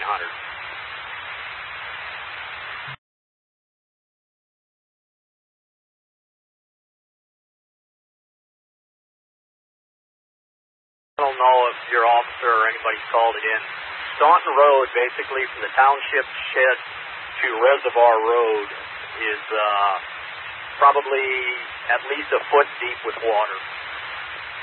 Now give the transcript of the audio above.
100. I don't know if your officer or anybody's called it in. Staunton Road, basically from the township shed to Reservoir Road, is probably at least a foot deep with water.